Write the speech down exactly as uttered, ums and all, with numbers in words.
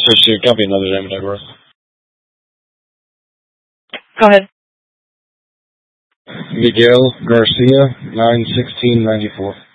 Switch to copy another name, whatever. Go ahead. Miguel Garcia, nine sixteen ninety four.